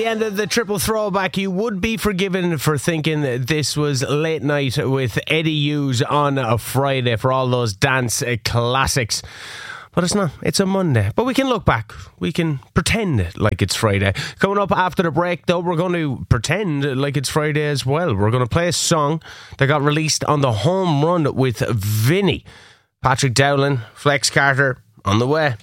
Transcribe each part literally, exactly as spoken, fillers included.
The end of the triple throwback. You would be forgiven for thinking that this was late night with Eddie Hughes on a Friday for all those dance uh, classics. But it's not. It's a Monday. But we can look back. We can pretend like it's Friday. Coming up after the break, though, we're going to pretend like it's Friday as well. We're going to play a song that got released on the Home Run with Vinny. Patrick Dowling, Flex Carter, on the way.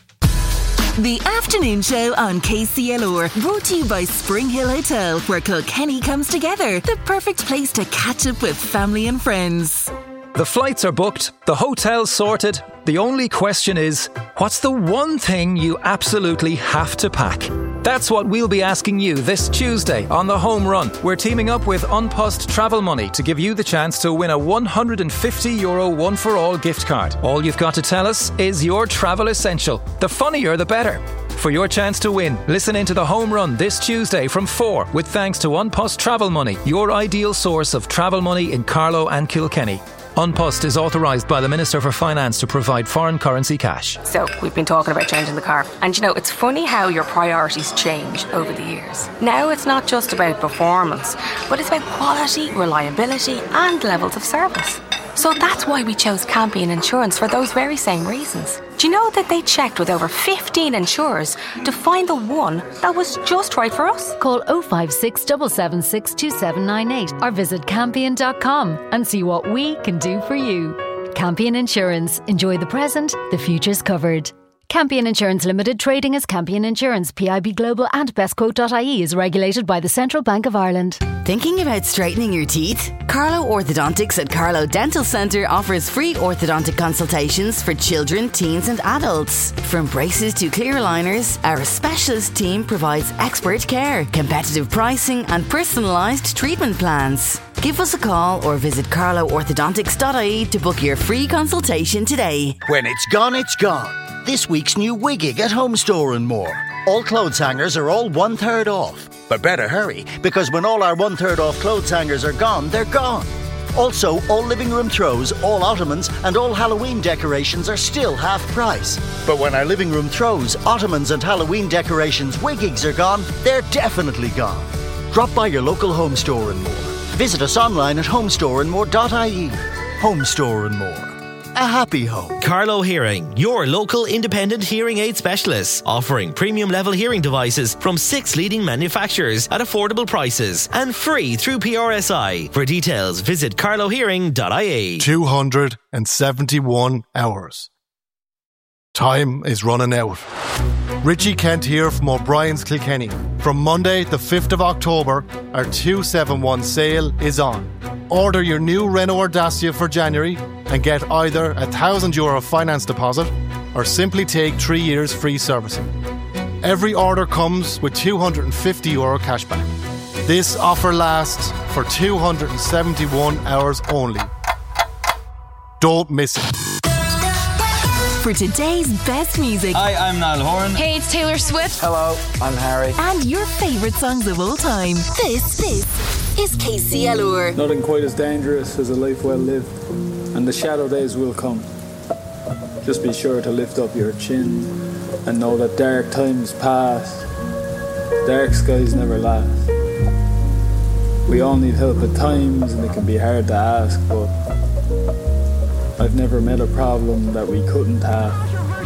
The afternoon show on K C L R, brought to you by Spring Hill Hotel, where Kilkenny comes together. The perfect place to catch up with family and friends. The flights are booked, the hotel's sorted. The only question is, what's the one thing you absolutely have to pack? That's what we'll be asking you this Tuesday on The Home Run. We're teaming up with Unpost Travel Money to give you the chance to win a one hundred fifty euro one-for-all gift card. All you've got to tell us is your travel essential. The funnier, the better. For your chance to win, listen into The Home Run this Tuesday from four with thanks to Unpost Travel Money, your ideal source of travel money in Carlow and Kilkenny. Unpost is authorised by the Minister for Finance to provide foreign currency cash. So, we've been talking about changing the car. And you know, it's funny how your priorities change over the years. Now it's not just about performance, but it's about quality, reliability and levels of service. So that's why we chose Campion Insurance for those very same reasons. Do you know that they checked with over fifteen insurers to find the one that was just right for us? Call oh five six, seven seven six, two seven nine eight or visit campion dot com and see what we can do for you. Campion Insurance. Enjoy the present, the future's covered. Campion Insurance Limited, trading as Campion Insurance, P I B Global and bestquote dot I E is regulated by the Central Bank of Ireland. Thinking about straightening your teeth? Carlow Orthodontics at Carlow Dental Centre offers free orthodontic consultations for children, teens and adults. From braces to clear aligners, our specialist team provides expert care, competitive pricing and personalised treatment plans. Give us a call or visit carlow orthodontics dot I E to book your free consultation today. When it's gone, it's gone. This week's new Wiggig at Home Store and More. All clothes hangers are all one third off. But better hurry, because when all our one third off clothes hangers are gone, they're gone. Also, all living room throws, all ottomans and all Halloween decorations are still half price. But when our living room throws, ottomans and Halloween decorations Wiggigs are gone, they're definitely gone. Drop by your local Home Store and More. Visit us online at home store and more dot I E. Home Store and More. A happy home. Carlow Hearing, your local independent hearing aid specialist, offering premium level hearing devices from six leading manufacturers at affordable prices and free through P R S I. For details, visit carlow hearing dot I E. two hundred seventy-one hours. Time is running out. Richie Kent here from O'Brien's Kilkenny. From Monday the fifth of October, our two seventy-one sale is on. Order your new Renault Dacia for January and get either a one thousand euro finance deposit or simply take three years free servicing. Every order comes with two hundred fifty euro cashback. This offer lasts for two hundred seventy-one hours only. Don't miss it. For today's best music. Hi, I'm Niall Horan. Hey, it's Taylor Swift. Hello, I'm Harry. And your favourite songs of all time. This, this is K C L R. Nothing quite as dangerous as a life well lived, and the shadow days will come. Just be sure to lift up your chin and know that dark times pass. Dark skies never last. We all need help at times, and it can be hard to ask, but I've never met a problem that we couldn't have.